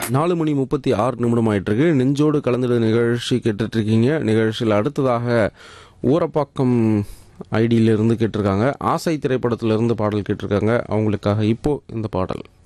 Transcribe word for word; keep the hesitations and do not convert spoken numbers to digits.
நாலு மணி முப்பத்தி ஆறு நிமிடம் ஆயிட்டிருக்கு. நெஞ்சோடு கலந்துட நிகழ்ச்சி கேட்டுட்ருக்கீங்க. நிகழ்ச்சியில் அடுத்ததாக ஊரப்பாக்கம் ஐடியிலிருந்து கேட்டிருக்காங்க. ஆசை திரைப்படத்திலிருந்து பாடல் கேட்டிருக்காங்க. அவங்களுக்காக இப்போ இந்த பாடல்.